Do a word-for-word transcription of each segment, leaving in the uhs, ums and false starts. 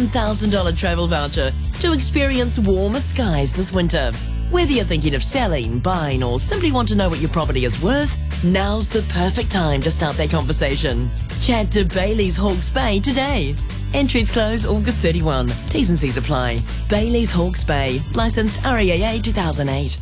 one thousand dollars travel voucher to experience warmer skies this winter. Whether you're thinking of selling, buying, or simply want to know what your property is worth, now's the perfect time to start that conversation. Chat to Bailey's Hawke's Bay today. Entries close August thirty-first. T's and C's apply. Bailey's Hawke's Bay. Licensed R A A A two thousand eight.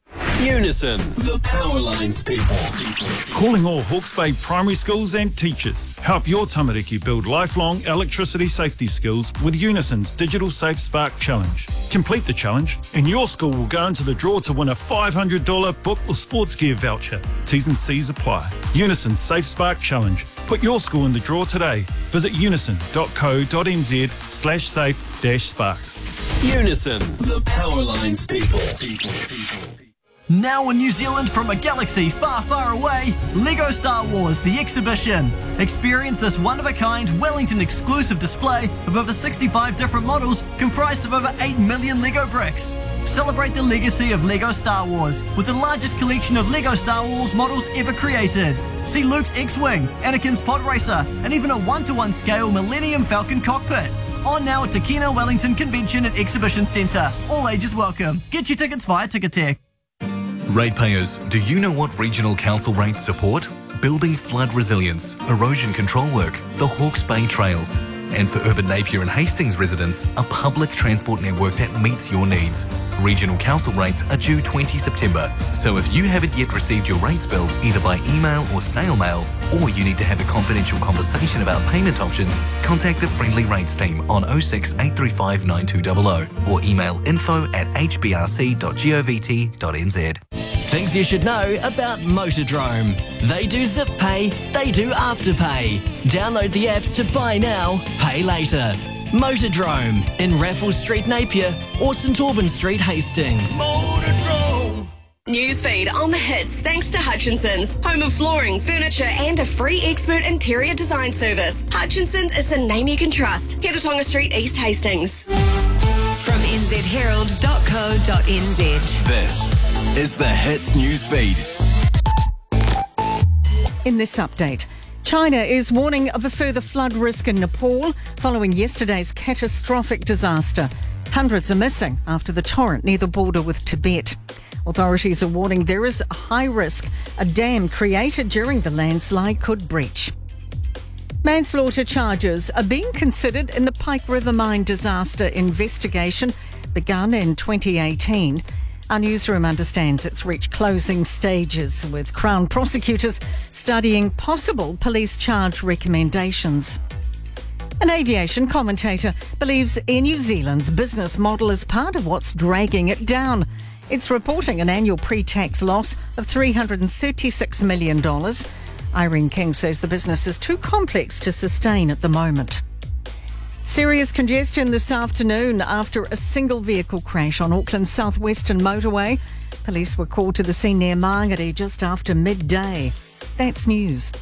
Unison, the Powerlines people. Calling all Hawke's Bay primary schools and teachers. Help your tamariki build lifelong electricity safety skills with Unison's Digital Safe Spark Challenge. Complete the challenge and your school will go into the draw to win a five hundred dollars book or sports gear voucher. T's and C's apply. Unison's Safe Spark Challenge. Put your school in the draw today. Visit unison.co.nz slash safe dash sparks. Unison, the Powerlines people. people, people. Now in New Zealand from a galaxy far, far away, LEGO Star Wars The Exhibition. Experience this one-of-a-kind Wellington exclusive display of over sixty-five different models comprised of over eight million LEGO bricks. Celebrate the legacy of LEGO Star Wars with the largest collection of LEGO Star Wars models ever created. See Luke's X-Wing, Anakin's Pod Racer, and even a one-to-one scale Millennium Falcon cockpit. On now at Takina Wellington Convention and Exhibition Centre. All ages welcome. Get your tickets via Ticketek. Ratepayers, do you know what regional council rates support? Building flood resilience, erosion control work, the Hawke's Bay Trails, and for urban Napier and Hastings residents, a public transport network that meets your needs. Regional council rates are due the twentieth of September, so if you haven't yet received your rates bill either by email or snail mail, or you need to have a confidential conversation about payment options, contact the Friendly Rates team on oh six eight three five nine two zero zero or email info at h b r c dot govt dot n z. Things you should know about Motordrome. They do zip pay, they do afterpay. Download the apps to buy now, pay later. Motordrome in Raffles Street, Napier or St Albans Street, Hastings. Motordrome. Newsfeed on the hits thanks to Hutchinson's. Home of flooring, furniture and a free expert interior design service. Hutchinson's is the name you can trust. Heatonga Street, East Hastings. From n z herald dot co dot n z. This is the Hits Newsfeed. In this update, China is warning of a further flood risk in Nepal following yesterday's catastrophic disaster. Hundreds are missing after the torrent near the border with Tibet. Authorities are warning there is a high risk a dam created during the landslide could breach. Manslaughter charges are being considered in the Pike River mine disaster investigation begun in twenty eighteen. Our newsroom understands it's reached closing stages, with Crown prosecutors studying possible police charge recommendations. An aviation commentator believes Air New Zealand's business model is part of what's dragging it down. It's reporting an annual pre-tax loss of three hundred thirty-six million dollars. Irene King says the business is too complex to sustain at the moment. Serious congestion this afternoon after a single vehicle crash on Auckland's southwestern motorway. Police were called to the scene near Mangere just after midday. That's news.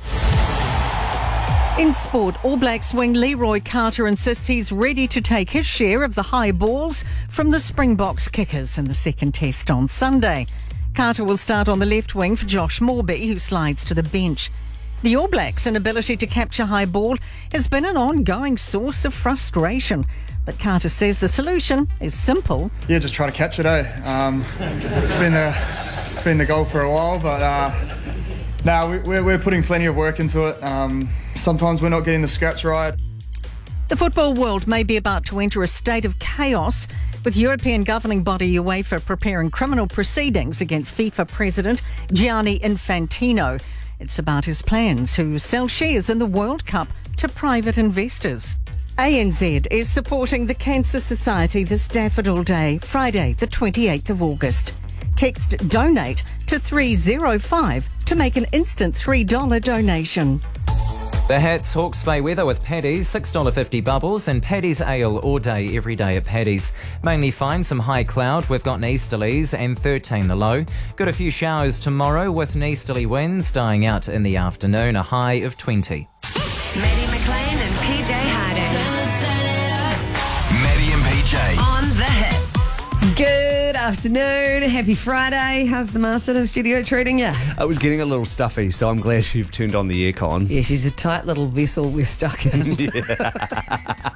In sport, All Blacks wing Leroy Carter insists he's ready to take his share of the high balls from the Springboks kickers in the second test on Sunday. Carter will start on the left wing for Josh Morby, who slides to the bench. The All Blacks' inability to capture high ball has been an ongoing source of frustration. But Carter says the solution is simple. Yeah, just try to catch it, eh? Um, it's been the it's been the goal for a while, but uh, no, we, we're, we're putting plenty of work into it. Um, sometimes we're not getting the scraps right. The football world may be about to enter a state of chaos, with European governing body UEFA preparing criminal proceedings against FIFA President Gianni Infantino. It's about his plans to sell shares in the World Cup to private investors. A N Z is supporting the Cancer Society this Daffodil Day, Friday the twenty-eighth of August. Text DONATE to three oh five to make an instant three dollars donation. The Hits Hawke's Bay weather with Paddy's, six dollars fifty bubbles, and Paddy's Ale all day, every day at Paddy's. Mainly fine, some high cloud. We've got an easterlies and thirteen the low. Got a few showers tomorrow with an easterly winds dying out in the afternoon, a high of twenty. Maddie McLean and P J Harding. Maddie and P J. On the Hits. Good afternoon. Happy Friday. How's the master in the studio treating you? I was getting a little stuffy, so I'm glad you've turned on the aircon. Yeah, she's a tight little vessel we're stuck in. Yeah.